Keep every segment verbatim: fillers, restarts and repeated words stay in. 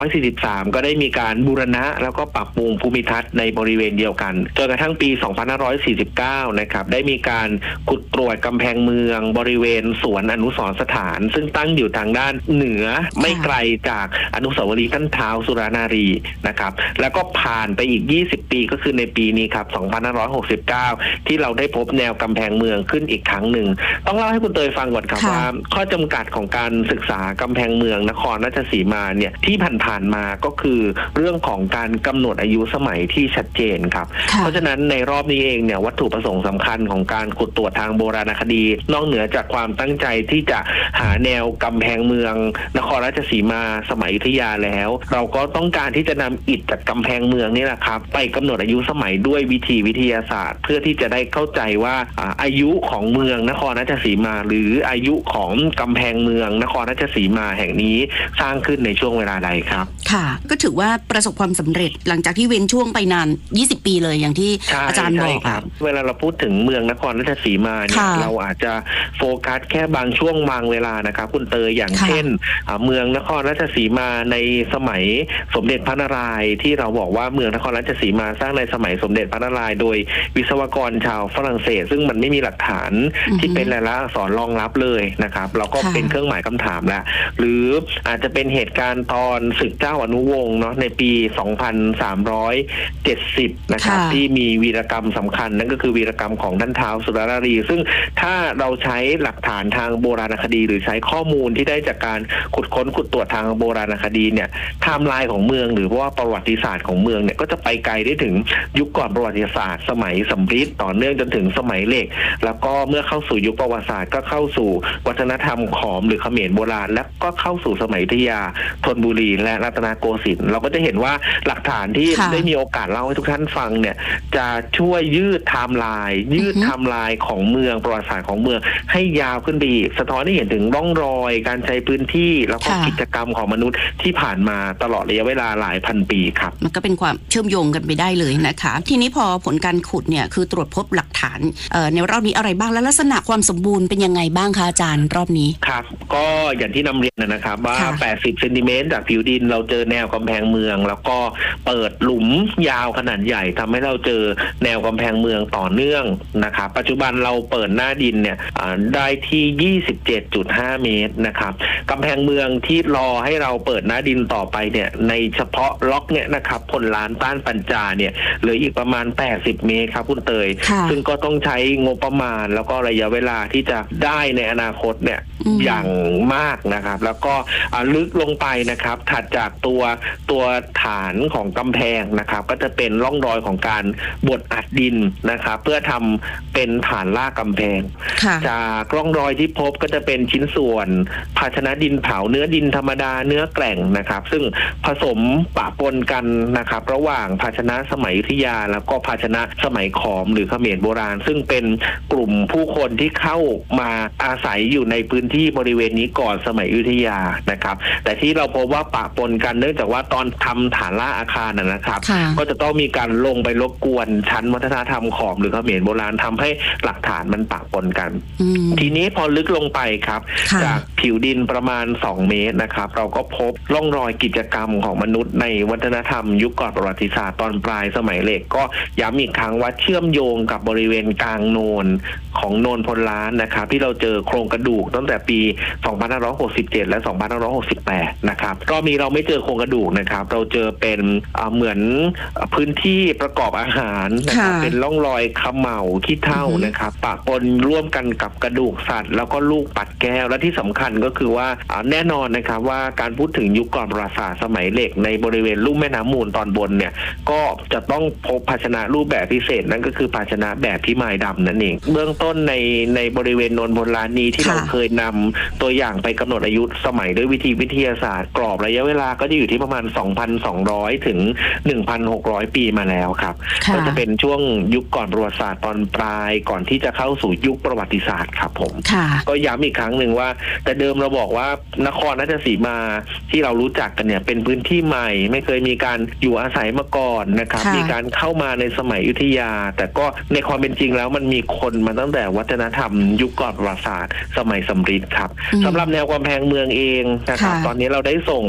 สี่สิบสามก็ได้มีการบูรณะแล้วก็ปรับปรุงภูมิทัศน์ในบริเวณเดียวกันจนกระทั่งปีสองพันห้าร้อยสี่สิบเก้านะครับได้มีการขุดตรวจกำแพงเมืองบริเวณสวนอนุสรณ์สถานซึ่งตั้งอยู่ทางด้านเหนือไม่ไกลจากอนุสาวรีย์ท่านท้าวสุรานารีนะครับแล้วก็ผ่านไปอีกยี่สิบปีก็คือในปีนี้ครับสองพันห้าร้อยหกสิบเก้าที่เราได้พบแนวกำแพงเมืองขึ้นอีกครั้งหนึ่งต้องเล่าให้คุณเตยฟังก่อนครับว่าข้อจำกัดของการศึกษากำแพงเมืองนครราชสีมาเนี่ยที่ผ่านๆมาก็คือเรื่องของการกำหนดอายุสมัยที่ชัดเจนครับเพราะฉะนั้นในรอบนี้เองเนี่ยวัตถุประสงค์สำคัญของการขุดตรวจทางโบราณคดีนอกเหนือจากความตั้งใจที่จะหาแนวกำแพงเมืองนครราชสีมาสมัยอยุธยาแล้วเราก็ต้องการที่จะนำอิฐจากกำแพงเมืองนี่แหละครับไปกำหนดอายุสมัยด้วยวิธีวิทยาศาสตร์เพื่อที่จะได้เข้าใจว่าอายุของเมืองนครราชสีมาหรืออายุของกำแพงเมืองนครราชสีมาแห่งนี้สร้างขึ้นในช่วงเวลาใดครับค่ะก็ถือว่าประสบความสำเร็จหลังจากที่เว้นช่วงไปนานยี่สิบปีเลยอย่างที่อาจารย์บอกครับเวลาเราพูดถึงเมืองนครราชสีมาเนี่ยเราอาจจะโฟกัสแค่บางช่วงบางเวลานะครับคุณเตยอย่างเช่นเมืองนครราชสีมาในสมัยสมเด็จพระนารายณ์ที่เราบอกว่าเมืองนครราชสีมาสร้างในสมัยสมเด็จพระนารายณ์โดยวิศวกรชาวฝรั่งเศสซึ่งมันไม่มีหลักฐานที่เป็นลายลักษณ์อักษรรองรับเลยนะครับเราก็เป็นเครื่องหมายคำถามแล้วหรืออาจจะเป็นเหตุการณ์ตอนศึกเจ้าอนุวงศ์เนาะในปีสองพันสามร้อยเจ็ดสิบนะครับที่มีวีรกรรมสำคัญนั่นก็คือวีรกรรมของท่านท้าวสุรานารีซึ่งถ้าเราใช้หลักฐานทางโบราณคดีหรือใช้ข้อมูลที่ได้จากการขุดค้นขุดตรวจทางโบราณคดีเนี่ยไทม์ไลน์ของเมืองหรือว่าประวัติศาสตร์ของเมืองเนี่ยก็จะไปไกลได้ถึงยุคก่อนประวัติศาสตร์สมัยสำริดต่อเนื่องจนถึงสมัยเหล็กแล้วก็เมื่อเข้าสู่ยุคประวัติศาสตร์ก็เข้าสู่วัฒนธรรมขอมหรือเขมรโบราณและก็เข้าสู่สมัยอยุธยาธนบุรีและรัตนโกสินทร์เราก็จะเห็นว่าหลักฐานที่ได้มีโอกาสเล่าให้ทุกท่านฟังเนี่ยจะช่วยยืดไทม์ไลน์ยืดไทม์ไลน์ของเมืองประวัติศาสตร์ของเมืองให้ยาวขึ้นไปอีกสะท้อนให้เห็นถึงร่องรอยการใช้พื้นที่แล้วก็กิจกรรมของมนุษย์ที่ผ่านมาตลอดระยะเวลาหลายพันปีครับมันก็เป็นความเชื่อมโยงกันไปได้เลยนะคะทีนี้พอผลการขุดเนี่ยคือตรวจพบหลักฐานในรอบนี้อะไรบ้างและลักษณะความสมบูรณ์เป็นยังไงบ้างคะอาจารย์รอบนี้ครับก็อย่างที่นำเรียนนะครับว่าแปดสิบเซนติเมตรจากผิวดินเราเจอแนวกำแพงเมืองแล้วก็เปิดหลุมยาวขนาดใหญ่ทำให้เราเจอแนวกำแพงเมืองต่อเนื่องนะครับปัจจุบันเราเปิดหน้าดินเนี่ยได้ที่ ยี่สิบเจ็ดจุดห้า เมตรนะครับกำแพงเมืองที่รอให้เราเปิดหน้าดินต่อไปเนี่ยในเฉพาะล็อกเนี่ยนะครับพลล้านต้านปัญจาเนี่ยเหลืออีกประมาณแปดสิบเมตรครับคุณเตยซึ่งก็ต้องใช้งบประมาณแล้วก็ระยะเวลาที่จะได้ในอนาคตเนี่ยอย่างมากนะครับแล้วก็ลึกลงไปนะครับถัดจากตัวตัวฐานของกำแพงนะครับก็จะเป็นร่องรอยของการบดอัดดินนะครับเพื่อทำเป็นฐานลากกำแพงจากร่องรอยที่พบก็จะเป็นชิ้นส่วนภาชนะดินเผาเนื้อดินธรรมดาเนื้อแกร่งนะครับซึ่งผสมปะปนกันนะครับระหว่างภาชนะสมัยอยุธยาแล้วก็ภาชนะสมัยขอมหรือเขมรโบราณซึ่งเป็นกลุ่มผู้คนที่เข้ามาอาศัยอยู่ในพื้นที่บริเวณนี้ก่อนสมัยอยุธยานะครับแต่ที่เราพบว่าปะปนกันเนื่องจากว่าตอนทำฐานลากอาคารนะครับก็จะต้องมีการลงไปรบกวนชั้นวัฒนธรรมขอมหรือเขมรโบราณทำให้หลักฐานมันปะปนกันทีนี้พอลึกลงไปครับจากผิวดินประมาณสองเมตรนะครับเราก็พบร่องรอยกิจกรรมของมนุษย์ในวัฒนธรรมยุคก่อนประวัติศาสตร์ตอนปลายสมัยเหล็กก็ย้ำอีกครั้งว่าเชื่อมโยงกับบริเวณกลางโนนของโนนพลล้านนะครับที่เราเจอโครงกระดูกตั้งแต่ปีสองพันห้าร้อยหกสิบเจ็ดและสองพันห้าร้อยหกสิบแปดนะครับรอบนี้เราไม่เจอโครงกระดูกนะครับเราเจอเป็นเหมือนพื้นที่ประกอบอาหารนะครับเป็นร่องรอยเขม่าขี้เถ้านะครับปะปนร่วมกันกับกระดูกสัตว์แล้วก็ลูกปัดแก้วและที่สำคัญก็คือว่าแน่นอนนะครับว่าการพูดถึงยุคก่อนประวัติศาสตร์สมัยเหล็กในบริเวณลุ่มแม่น้ำมูลตอนบนเนี่ยก็จะต้องพบภาชนะรูปแบบพิเศษนั่นก็คือภาชนะแบบพิมายดำนั่นเองเบื้องต้นในในบริเวณโนนพลล้านนี้ที่เราเคยนำตัวอย่างไปกำหนดอายุสมัยด้วยวิธีวิทยาศาสตร์กรอบระยะเวลาก็จะอยู่ที่ประมาณ สองพันสองร้อย ถึง หนึ่งพันหกร้อย ปีมาแล้วครับก็จะเป็นช่วงยุคก่อนประวัติศาสตร์ตอนปลายก่อนที่จะเข้าสู่ยุคประวัติศาสตร์ครับผมก็ย้ำอีกครั้งหนึ่งว่าแต่เดิมเราบอกว่านครราชสีมาที่เรารู้จักกันเนี่ยเป็นพื้นที่ใหม่ไม่เคยมีการอยู่อาศัยมาก่อนนะครับมีการเข้ามาในสมัยอยุธยาแต่ก็ในความเป็นจริงแล้วมันมีคนมาตั้งแต่วัฒนธรรมยุคก่อนประวัติศาสตร์สมัยสำริดครับสำหรับแนวกำแพงเมืองเองนะครับตอนนี้เราได้ส่งตัว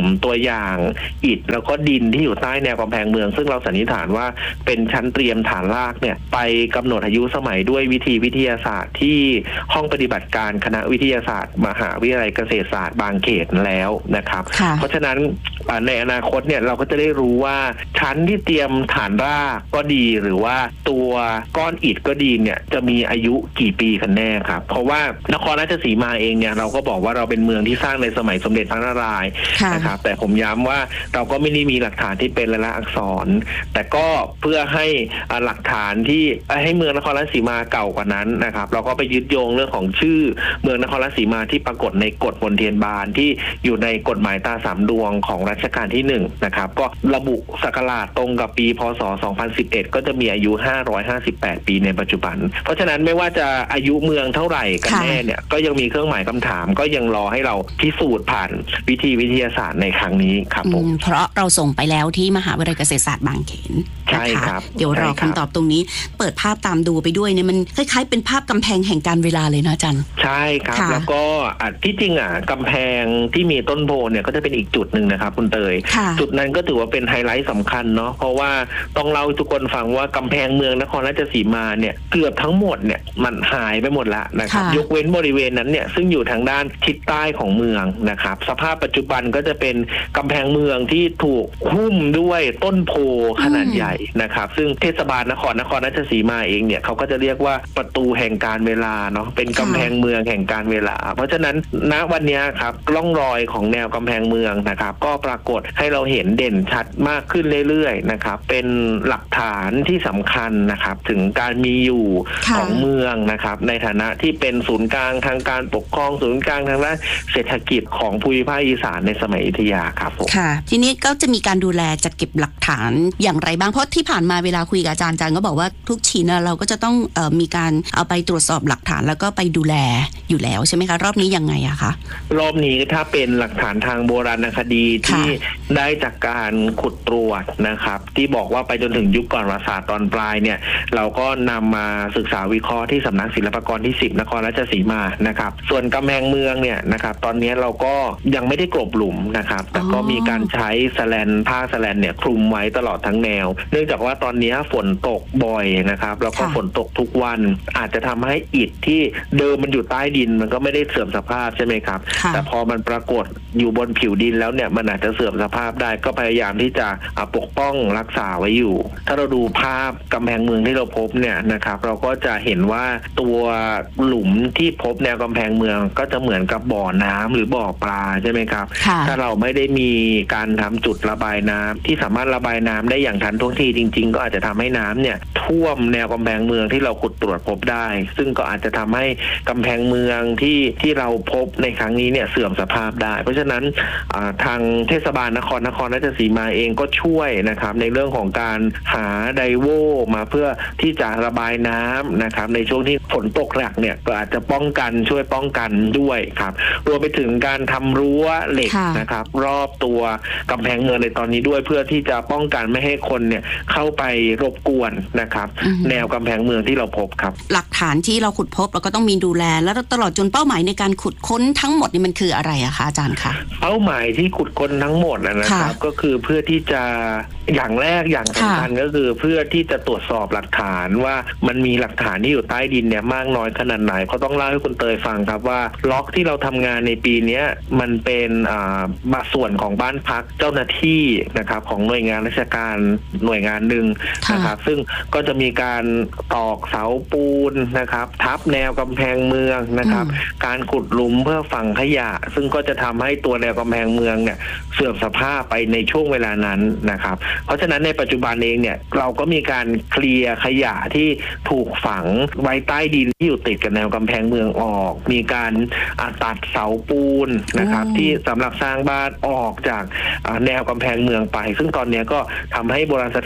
อย่างอิฐแล้วก็ดินที่อยู่ใต้แนวกำแพงเมืองซึ่งเราสันนิษฐานว่าเป็นชั้นเตรียมฐานรากเนี่ยไปกำหนดอายุสมัยด้วยวิธีวิทยาศาสตร์ที่ห้องปฏิบัติการคณะวิทยาศาสตร์มหาวิทยาลัยเกษตรศาสตร์บางเขนแล้วนะครับเพราะฉะนั้นในอนาคตเนี่ยเราก็จะได้รู้ว่าชั้นที่เตรียมฐานรากก็ดีหรือว่าตัวก้อนอิฐก็ดีเนี่ยจะมีอายุกี่ปีกันแน่ครับเพราะว่านครราชสีมาเองเนี่ยเราก็บอกว่าเราเป็นเมืองที่สร้างในสมัยสมเด็จพระนารายณ์นะครับแต่ผมย้ำว่าเราก็ไม่ได้มีหลักฐานที่เป็นลายลักษณ์อักษรแต่ก็เพื่อให้หลักฐานที่ให้เมืองนครราชสีมาเก่ากว่านั้นนะครับเราก็ไปยึดโยงเรื่องของชื่อเมืองนครราชสีมาที่ปรากฏในกฎมนเทียนบานที่อยู่ในกฎหมายตาสามดวงของรัชกาลที่หนึ่งนะครับก็ระบุศักราชตรงกับปีพ.ศ. สองพันสิบเอ็ดก็จะมีอายุห้าร้อยห้าสิบแปดปีในปัจจุบันเพราะฉะนั้นไม่ว่าจะอายุเมืองเท่าไหร่กันแน่เนี่ยก็ยังมีเครื่องหมายคำถามก็ยังรอให้เราพิสูจน์ผ่านวิธีวิทยาศาสตร์ในครั้งนี้ครับผมเพราะเราส่งไปแล้วที่มหาวิทยาลัยเกษตรศาสตร์บางเขนใช่ครับเดี๋ยวรอคำตอบตรงนี้เปิดภาพตามดูไปด้วยเนี่ยมันคล้ายๆเป็นภาพกำแพงแห่งการเวลาเลยนะอาจารย์ใช่ครับแล้วก็ที่จริงอ่ะกำแพงที่มีต้นโพเนี่ยก็จะเป็นอีกจุดหนึ่งนะครับคุณเตยจุดนั้นก็ถือว่าเป็นไฮไลท์สำคัญเนาะเพราะว่าต้องเล่าทุกคนฟังว่ากำแพงเมืองนครราชสีมาเนี่ยเกือบทั้งหมดเนี่ยมันหายไปหมดละนะครับยกเว้นบริเวณนั้นเนี่ยซึ่งอยู่ทางด้านทิศใต้ของเมืองนะครับสภาพปัจจุบันก็จะเป็นกำแพงเมืองที่ถูกหุ้มด้วยต้นโพขนาดใหญ่นะครับซึ่งเทศบาลนครนครราชสีมาเองเนี่ยเขาก็จะเรียกว่าประตูแห่งการเวลาเนาะเป็นกำแพงเมืองแห่งการเวลาเพราะฉะนั้นณวันนี้ครับร่องรอยของแนวกำแพงเมืองนะครับก็ปรากฏให้เราเห็นเด่นชัดมากขึ้นเรื่อยๆนะครับเป็นหลักฐานที่สำคัญนะครับถึงการมีอยู่ของเมืองนะครับในฐานะที่เป็นศูนย์กลางทางการปกครองศูนย์กลางทางด้านเศรษฐกิจของภูมิภาคอีสานในสมัยอยุธยาครับผมค่ะทีนี้ก็จะมีการดูแลจัดเก็บหลักฐานอย่างไรบ้างเพราะที่ผ่านมาเวลาคุยกับอาจารย์อาจารย์ก็บอกว่าทุกชิ้นเราก็จะต้องเอ่อมีการเอาไปตรวจสอบหลักฐานแล้วก็ไปดูแลอยู่แล้วใช่ไหมคะรอบนี้ยังไงอะคะรอบนี้ถ้าเป็นหลักฐานทางโบราณคดีที่ได้จากการขุดตรวจนะครับที่บอกว่าไปจนถึงยุคก่อนประวัติศาสตร์ตอนปลายเนี่ยเราก็นำมาศึกษาวิเคราะห์ที่สำนักศิลปากรที่สิบนครราชสีมานะครับส่วนกำแพงเมืองเนี่ยนะครับตอนนี้เราก็ยังไม่ได้กลบหลุมนะครับแต่ก็มีการใช้แสแลนผ้าแสแลนเนี่ยคลุมไว้ตลอดทั้งแนวเนื่องจากว่าตอนนี้ฝนตกบ่อยนะครับแล้วก็ฝนตกทุกวันอาจจะทำให้อิฐที่เดิมมันอยู่ใต้ดินมันก็ไม่ได้เสื่อมสภาพใช่ไหมครับแต่พอมันปรากฏอยู่บนผิวดินแล้วเนี่ยมันอาจจะเสื่อมสภาพได้ก็พยายามที่จะปกป้องรักษาไว้อยู่ถ้าเราดูภาพกำแพงเมืองที่เราพบเนี่ยนะครับเราก็จะเห็นว่าตัวหลุมที่พบแนวกำแพงเมืองก็จะเหมือนกับบ่อน้ำหรือบ่อปลาใช่ไหมครับถ้าเราไม่ได้มีการทำจุดระบายน้ำที่สามารถระบายน้ำได้อย่างทันท่วงทีจริงๆก็อาจจะทำให้น้ำเนี่ยท่วมแนวกำแพงเมืองที่เราขุดตรวจพบได้ซึ่งก็อาจจะทำให้กำแพงเมืองที่ที่เราพบในครั้งนี้เนี่ยเสื่อมสภาพได้เพราะฉะนั้นทางเทศบาลนครนครราชสีมาเองก็ช่วยนะครับในเรื่องของการหาไดโวมาเพื่อที่จะระบายน้ำนะครับในช่วงที่ฝนตกหนักเนี่ยก็อาจจะป้องกันช่วยป้องกันด้วยครับรวมไปถึงการทำรั้วเหล็กนะครับรอบตัวกำแพงเมืองในตอนนี้ด้วยเพื่อที่จะป้องกันไม่ให้คนเนี่ยเข้าไปรบกวนนะครับแนวกำแพงเมืองที่เราพบครับหลักฐานที่เราขุดพบเราก็ต้องมีดูแลแล้วตลอดจนเป้าหมายในการขุดค้นทั้งหมดนี่มันคืออะไรอะคะอาจารย์คะเป้าหมายที่ขุดค้นทั้งหมดนะครับก็คือเพื่อที่จะอย่างแรกอย่างสำคัญก็คือเพื่อที่จะตรวจสอบหลักฐานว่ามันมีหลักฐานที่อยู่ใต้ดินเนี่ยมากน้อยขนาดไหนเขาต้องเล่าให้คุณเตยฟังครับว่าล็อกที่เราทำงานในปีนี้มันเป็นบางส่วนของบ้านพักเจ้าหน้าที่นะครับของหน่วยงานราชการหน่วยงานหนึ่งนะครับซึ่งก็จะมีการตอกเสาปูนนะครับทับแนวกำแพงเมืองนะครับการขุดหลุมเพื่อฝังขยะซึ่งก็จะทำให้ตัวแนวกำแพงเมืองเนี่ยเสื่อมสภาพไปในช่วงเวลานั้นนะครับเพราะฉะนั้นในปัจจุบันเองเนี่ยเราก็มีการเคลียร์ขยะที่ถูกฝังไว้ใต้ดินที่อยู่ติดกับแนวกำแพงเมืองออกมีการตัดเสาปูนนะครับที่สำหรับสร้างบ้านออกจากแนวกำแพงเมืองไปซึ่งตอนนี้ก็ทำให้โบราณสถ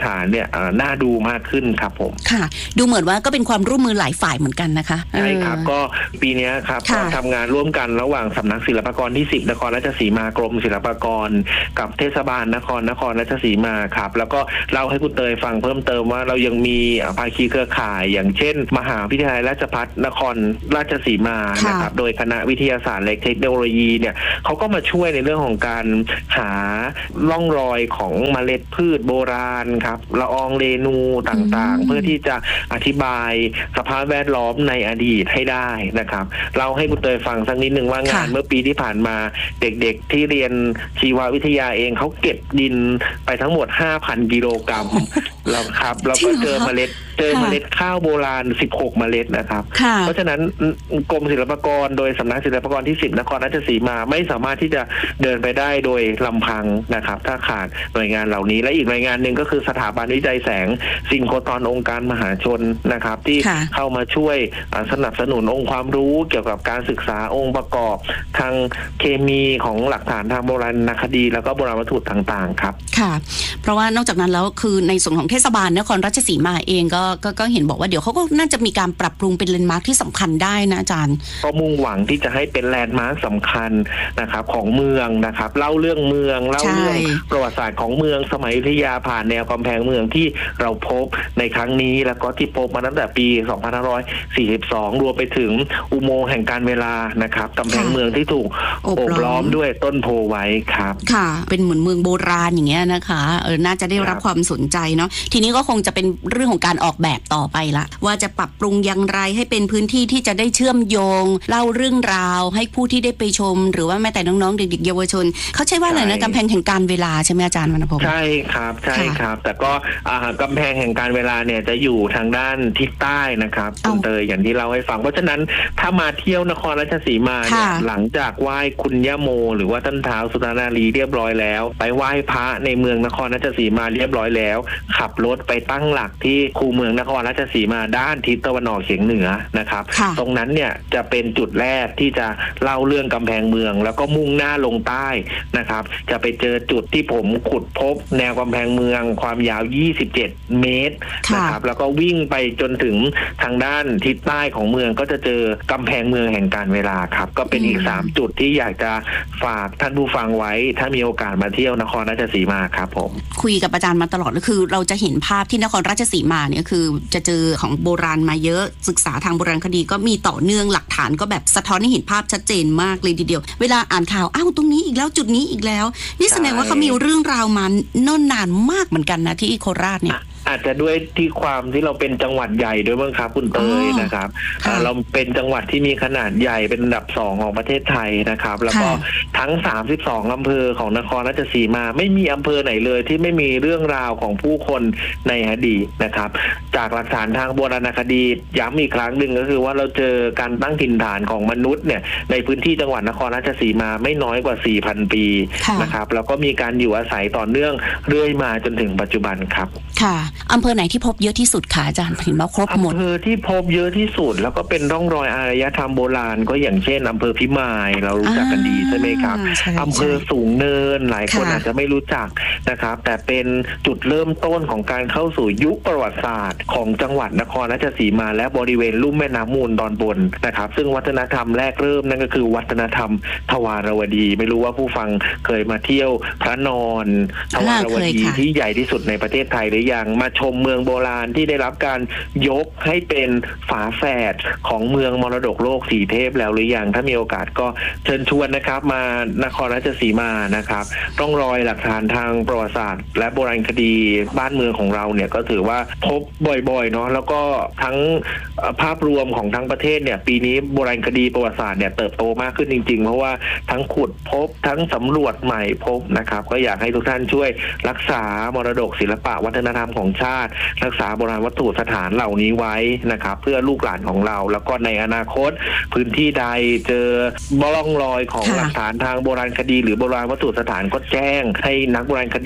ฐานเนี่ยน่าดูมากขึ้นครับผมค่ะดูเหมือนว่าก็เป็นความร่วมมือหลายฝ่ายเหมือนกันนะคะใช่ครับก็ปีนี้ครับก็ทำงานร่วมกันระหว่างสำนักศิลปากรที่สิบนครราชสีมากรมศิลปากรกับเทศบาลนครนครราชสีมาครับแล้วก็เล่าให้คุณเตยฟังเพิ่มเติมว่าเรายังมีภาคีเครือข่ายอย่างเช่นมหาวิทยาลัยราชภัฏนครราชสีมานะครับโดยคณะวิทยาศาสตร์และเทคโนโลยีเนี่ยเขาก็มาช่วยในเรื่องของการหาร่องรอยของเมล็ดพืชโบราณครับละอองเรนูต่างๆเพื่อที่จะอธิบายสภาพแวดล้อมในอดีตให้ได้นะครับเราให้คุณเตยฟังสักนิดนึงว่างานเมื่อปีที่ผ่านมาเด็กๆที่เรียนชีววิทยาเองเขาเก็บดินไปทั้งหมด ห้าพัน กิโลกรัมแล้วครับแล้วก็เจอเมล็ดเจอเมล็ดข้าวโบราณสิบหกเมล็ดนะครับเพราะฉะนั้นกรมศิลปากรโดยสำนักศิลปากรที่สิบนครราชสีมาไม่สามารถที่จะเดินไปได้โดยลำพังนะครับถ้าขาดหน่วยงานเหล่านี้และอีกหน่วยงานหนึ่งก็คือสถาบันวิจัยแสงซิงโครตรอนองค์การมหาชนนะครับที่เข้ามาช่วยสนับสนุนองค์ความรู้เกี่ยวกับการศึกษาองค์ประกอบทางเคมีของหลักฐานทางโบราณคดีแล้วก็โบราณวัตถุต่างๆครับค่ะเพราะว่านอกจากนั้นแล้วคือในส่วนของเทศบาลนครราชสีมาเองก็ก็ก็เห็นบอกว่าเดี๋ยวเขาก็น่าจะมีการปรับปรุงเป็นแลนด์มาร์คที่สำคัญได้นะอาจารย์ก็มุ่งหวังที่จะให้เป็นแลนด์มาร์คสำคัญนะครับของเมืองนะครับเล่าเรื่องเมืองเล่าเรื่องประวัติศาสตร์ของเมืองสมัยอยุธยาผ่านแนวกำแพงเมืองที่เราพบในครั้งนี้แล้วก็ที่พบมาตั้งแต่ปีสองพันห้าร้อยสี่สิบสองรวมไปถึงอุโมงค์แห่งการเวลานะครับกำแพงเมืองที่ถูกโอบล้อมด้วยต้นโพไว้ครับค่ะเป็นเหมือนเมืองโบราณอย่างเงี้ยนะคะเออน่าจะได้รับความสนใจเนาะทีนี้ก็คงจะเป็นเรื่องของการออกแบบต่อไปละว่าจะปรับปรุงอย่างไรให้เป็นพื้นที่ที่จะได้เชื่อมโยงเล่าเรื่องราวให้ผู้ที่ได้ไปชมหรือว่าแม้แต่น้องๆเด็กๆเยาวชนเขาใช้ว่าอะไรนะกำแพงแห่งการเวลาใช่ไหมอาจารย์วรรณพงศ์ใช่ครับใช่ครับแต่ก็กำแพงแห่งการเวลาเนี่ยจะอยู่ทางด้านทิศใต้นะครับคุณเตยอย่างที่เราให้ฟังเพราะฉะนั้นถ้ามาเที่ยวนครราชสีมาเนี่ยหลังจากไหว้คุณย่าโมหรือว่าท่านท้าวสุตนารีเรียบร้อยแล้วไปไหว้พระในเมืองนครราชสีมาเรียบร้อยแล้วขับรถไปตั้งหลักที่คูเมืองนครราชสีมาด้านทิศตะวันออกเฉียงเหนือนะครับตรงนั้นเนี่ยจะเป็นจุดแรกที่จะเล่าเรื่องกำแพงเมืองแล้วก็มุ่งหน้าลงใต้นะครับจะไปเจอจุดที่ผมขุดพบแนวกำแพงเมืองความยาวยี่สิบเจ็ดเมตรนะครับแล้วก็วิ่งไปจนถึงทางด้านทิศใต้ของเมืองก็จะเจอกำแพงเมืองแห่งการเวลาครับก็เป็นอีกสามจุดที่อยากจะฝากท่านผู้ฟังไว้ถ้ามีโอกาสมาเที่ยวนครราชสีมาครับผมคุยกับอาจารย์มาตลอดก็คือเราจะเห็นภาพที่นครราชสีมาเนี่ยคือจะเจอของโบราณมาเยอะศึกษาทางโบราณคดีก็มีต่อเนื่องหลักฐานก็แบบสะท้อนให้เห็นภาพชัดเจนมากเลยทีเดียวเวลาอ่านข่าวอ้าวตรงนี้อีกแล้วจุดนี้อีกแล้วนี่แสดงว่าเขามีเรื่องราวมาเนิ่นนานมากเหมือนกันนะที่โคราชเนี่ยอาจจะด้วยที่ความที่เราเป็นจังหวัดใหญ่ด้วยมั้งครับคุณเตยนะครับเราเป็นจังหวัดที่มีขนาดใหญ่เป็นอันดับสองของประเทศไทยนะครับแล้วก็ทั้งสามสิบสองอำเภอของนครราชสีมาไม่มีอำเภอไหนเลยที่ไม่มีเรื่องราวของผู้คนในอดีตนะครับจากหลักฐานทางโบราณคดีย้ำอีกครั้งหนึ่งก็คือว่าเราเจอการตั้งถิ่นฐานของมนุษย์เนี่ยในพื้นที่จังหวัดนครราชสีมาไม่น้อยกว่า สี่พัน ปีนะครับแล้วก็มีการอยู่อาศัยต่อเนื่องเรื่อยมาจนถึงปัจจุบันครับค่ะอำเภอไหนที่พบเยอะที่สุดคะอาจารย์เห็นว่าครบหมดอำเภอที่พบเยอะที่สุดแล้วก็เป็นร่องรอยอารยธรรมโบราณก็อย่างเช่นอำเภอพิมายเรารู้จักกันดีใช่ไหมครับอำเภอสูงเนินหลายคนอาจจะไม่รู้จักนะครับแต่เป็นจุดเริ่มต้นของการเข้าสู่ยุคประวัติศาสตร์ของจังหวัดนครราชสีมาและบริเวณลุ่มแม่น้ำมูลตอนบนนะครับซึ่งวัฒนธรรมแรกเริ่มนั่นก็คือวัฒนธรรมทวารวดีไม่รู้ว่าผู้ฟังเคยมาเที่ยวพระนอนทวารวดีที่ใหญ่ที่สุดในประเทศไทยหรือยังมาชมเมืองโบราณที่ได้รับการยกให้เป็นฝาแฝดของเมืองมรดกโลกสีเทพแล้วหรือยังถ้ามีโอกาสก็เชิญชวนนะครับมานครราชสีมานะครับร่องรอยหลักฐานทางประวัติศาสตร์และโบราณคดีบ้านเมืองของเราเนี่ยก็ถือว่าพบบ่อยๆเนาะแล้วก็ทั้งภาพรวมของทั้งประเทศเนี่ยปีนี้โบราณคดีประวัติศาสตร์เนี่ยเติบโตมากขึ้นจริงๆเพราะว่าทั้งขุดพบทั้งสำรวจใหม่พบนะครับก็อยากให้ทุกท่านช่วยรักษามรดกศิลปะวัฒนธรรมของชาติรักษาโบราณวัตถุสถานเหล่านี้ไว้นะครับเพื่อลูกหลานของเราแล้วก็ในอนาคตพื้นที่ใดเจอร่องรอยของหลักฐานทางโบราณคดีหรือโบราณวัตถุสถานก็แจ้งให้นักโบราณค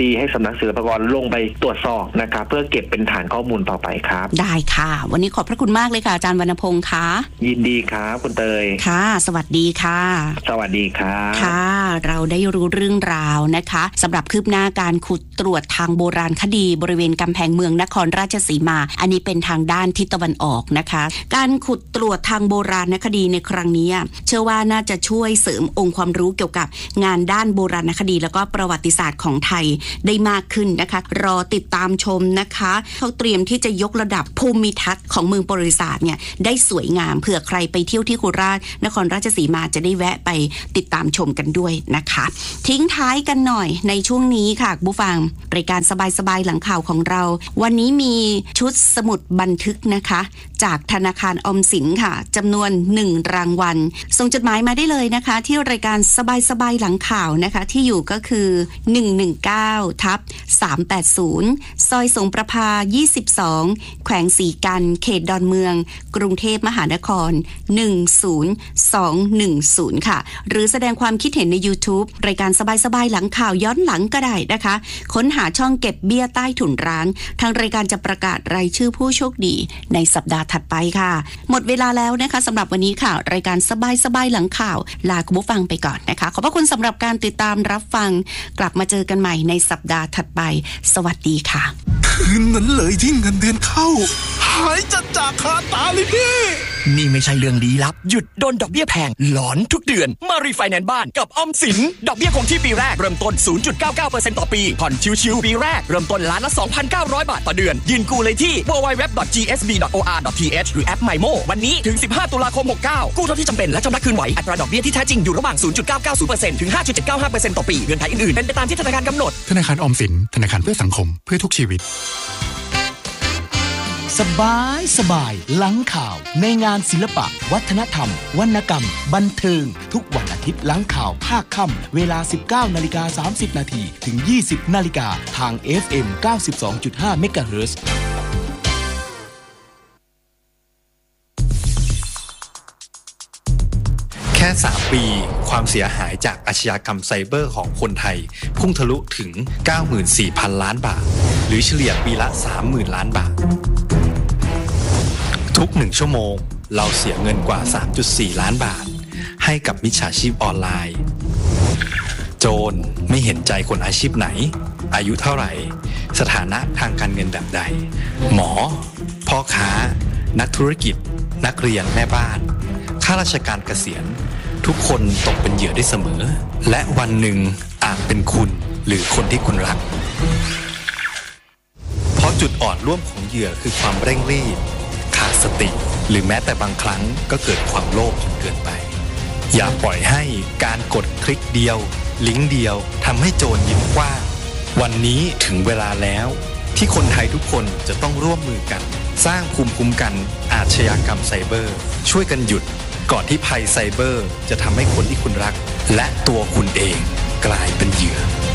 ดีให้สำนักศิลปากรลงไปตรวจสอบนะครับเพื่อเก็บเป็นฐานข้อมูลต่อไปครับได้ค่ะวันนี้ขอบพระคุณมากเลยค่ะอาจารย์วรรณพงษ์ค่ะยินดีครับคุณเตยค่ะสวัสดีค่ะสวัสดีครับค่ะเราได้รู้เรื่องราวนะคะสำหรับคืบหน้าการขุดตรวจทางโบราณคดีบริเวณกำแพงเมืองนครราชสีมาอันนี้เป็นทางด้านทิศตะวันออกนะคะการขุดตรวจทางโบราณคดีในครั้งนี้เชื่อว่าน่าจะช่วยเสริมองค์ความรู้เกี่ยวกับงานด้านโบราณคดีแล้วก็ประวัติศาสตร์ของไทยได้มากขึ้นนะคะรอติดตามชมนะคะเขาเตรียมที่จะยกระดับภูมิทัศน์ของเมืองประวัติศาสตร์เนี่ยได้สวยงามเผื่อใครไปเที่ยวที่โคราชนครราชสีมาจะได้แวะไปติดตามชมกันด้วยนะคะทิ้งท้ายกันหน่อยในช่วงนี้ค่ะผู้ฟังรายการสบายๆหลังข่าวของเราวันนี้มีชุดสมุดบันทึกนะคะจากธนาคารออมสินค่ะจำนวนหนึ่งรางวัลส่งจดหมายมาได้เลยนะคะที่รายการสบายๆหลังข่าวนะคะที่อยู่ก็คือหนึ่งหนึ่งเก้าทับสามแปดศูนย์ซอยสงประภายี่สิบสองแขวงศรีกันเขตดอนเมืองกรุงเทพมหานครหนึ่งศูนย์สองหนึ่งศูนย์ค่ะหรือแสดงความคิดเห็นใน YouTube รายการสบายๆหลังข่าวย้อนหลังก็ได้นะคะค้นหาช่องเก็บเบี้ยใต้ถุนร้านทางรายการจะประกาศรายชื่อผู้โชคดีในสัปดาห์ถัดไปค่ะหมดเวลาแล้วนะคะสำหรับวันนี้ค่ะรายการสบายๆหลังข่าวลาคุณผู้ฟังไปก่อนนะคะขอบพระคุณสำหรับการติดตามรับฟังกลับมาเจอกันใหม่ในสัปดาห์ถัดไปสวัสดีค่ะคืนนั้นเลยที่เงินเดือนเข้าหายจัดจากคาตาเลยพี่นี่ไม่ใช่เรื่องลี้ลับหยุดโดนดอกเบี้ยแพงหลอนทุกเดือนมารีไฟแนนซ์บ้านกับออมสินดอกเบี้ยคงที่ปีแรกเริ่มต้น ศูนย์จุดเก้าเก้าเปอร์เซ็นต์ ต่อปีผ่อนชิวๆปีแรกเริ่มต้นล้านละ สองพันเก้าร้อย บาทต่อเดือนยื่นกู้เลยที่ ดับเบิลยู ดับเบิลยู ดับเบิลยู ดอท จี เอส บี ดอท โอ อาร์ ดอท ที เอช หรือแอป MyMo วันนี้ถึงสิบห้าตุลาคมหกเก้ากู้เท่าที่จำเป็นและชำระคืนไหวอัตราดอกเบี้ยที่แท้จริงอยู่ระหว่าง ศูนย์จุดเก้าเก้าศูนย์เปอร์เซ็นต์ ถึง ห้าจุดเจ็ดเก้าห้าเปอร์เซ็นต์ ต่อปีเงื่อนไขอื่นๆเป็นไปตามที่ธนาคารกำหนดธนาคารออมสินธนาคารเพื่อสังคมเพื่อทุกชีวิตสบายสบายหลังข่าวในงานศิลปะวัฒนธรรมวรรณกรรมบันเทิงทุกวันอาทิตย์หลังข่าวภาคค่ำเวลา สิบเก้านาฬิกาสามสิบนาทีถึง ยี่สิบนาฬิกาทาง เอฟ เอ็ม เก้าสิบสองจุดห้า เมกะเฮิรตซ์แค่สามปีความเสียหายจากอาชญากรรมไซเบอร์ของคนไทยพุ่งทะลุถึง เก้าหมื่นสี่พัน ล้านบาทหรือเฉลี่ยปีละ สามหมื่น ล้านบาททุกหนึ่งชั่วโมงเราเสียเงินกว่า สามจุดสี่ ล้านบาทให้กับมิจฉาชีพออนไลน์โจรไม่เห็นใจคนอาชีพไหนอายุเท่าไหร่สถานะทางการเงินแบบใดหมอพ่อค้านักธุรกิจนักเรียนแม่บ้านข้าราชการเกษียณทุกคนตกเป็นเหยื่อได้เสมอและวันหนึ่งอาจเป็นคุณหรือคนที่คุณรักเพราะจุดอ่อนร่วมของเหยื่อคือความเร่งรีบขาดสติหรือแม้แต่บางครั้งก็เกิดความโลภจนเกินไปอย่าปล่อยให้การกดคลิกเดียวลิงก์เดียวทำให้โจรยิ้มกว้างวันนี้ถึงเวลาแล้วที่คนไทยทุกคนจะต้องร่วมมือกันสร้างภูมิคุ้มกันอาชญากรรมไซเบอร์ช่วยกันหยุดก่อนที่ภัยไซเบอร์จะทำให้คนที่คุณรักและตัวคุณเองกลายเป็นเหยื่อ